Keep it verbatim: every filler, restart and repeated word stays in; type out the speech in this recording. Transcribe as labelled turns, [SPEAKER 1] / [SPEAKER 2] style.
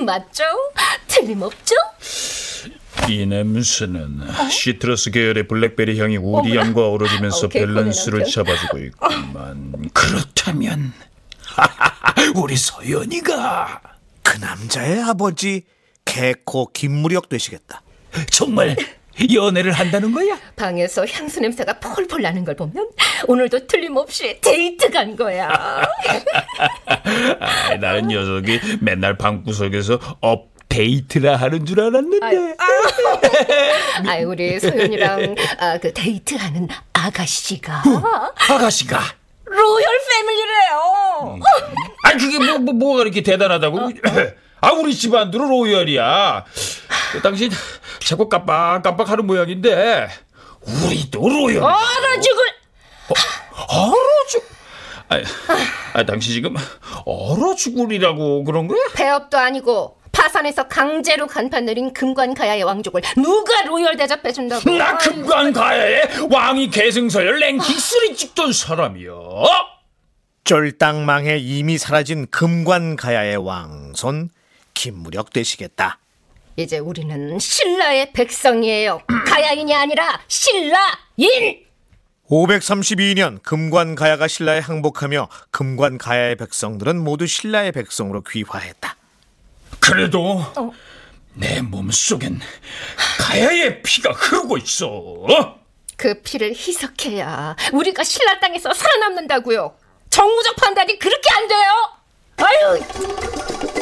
[SPEAKER 1] 맞죠? 틀림없죠?
[SPEAKER 2] 이 냄새는 어? 시트러스 계열의 블랙베리 향이 우리 향과 어우러지면서 어, 밸런스를 잡아주고 있구만. 그렇다면 우리 서연이가
[SPEAKER 3] 그 남자의 아버지 개코 김무력 되시겠다.
[SPEAKER 2] 정말 연애를 한다는 거야?
[SPEAKER 1] 방에서 향수 냄새가 폴폴 나는 걸 보면 오늘도 틀림없이 데이트 간 거야.
[SPEAKER 2] 아, 나는 녀석이 맨날 방구석에서 업데이트라 하는 줄 알았는데. 아유,
[SPEAKER 1] 아유. 아유 우리 소연이랑 아, 그 데이트하는 아가씨가
[SPEAKER 2] 어, 아가씨가
[SPEAKER 1] 로열 패밀리래요.
[SPEAKER 2] 음. 아니 그게 뭐, 뭐 뭐가 그렇게 대단하다고? 어? 아 우리 집안도 로열이야. 당신 자꾸 깜빡깜빡하는 모양인데 우리도 로열.
[SPEAKER 1] 얼어 죽을.
[SPEAKER 2] 어, 얼어 죽. 아, 아 당신 지금 얼어 죽을이라고 그런 거야?
[SPEAKER 1] 폐업도 아니고 파산해서 강제로 간판 내린 금관가야의 왕족을 누가 로열 대접해준다고?
[SPEAKER 2] 나 금관가야의 왕위 계승서열 랭킹 쓰리 찍던 사람이요.
[SPEAKER 3] 쫄딱망해 이미 사라진 금관가야의 왕손 김무력 되시겠다.
[SPEAKER 1] 이제 우리는 신라의 백성이에요. 가야인이 아니라 신라인.
[SPEAKER 3] 오백삼십이 년 금관가야가 신라에 항복하며 금관가야의 백성들은 모두 신라의 백성으로 귀화했다.
[SPEAKER 2] 그래도 어. 내 몸속엔 가야의 피가 흐르고 있어.
[SPEAKER 1] 그 피를 희석해야 우리가 신라 땅에서 살아남는다고요. 정무적 판단이 그렇게 안 돼요. 아유.